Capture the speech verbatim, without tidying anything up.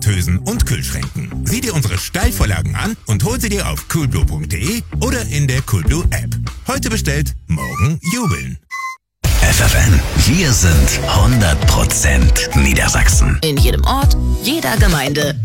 Fritteusen und Kühlschränken. Sieh dir unsere Steilvorlagen an und hol sie dir auf coolblue punkt de oder in der Coolblue App. Heute bestellt, morgen jubeln. F F N, wir sind hundert Prozent Niedersachsen. In jedem Ort, jeder Gemeinde.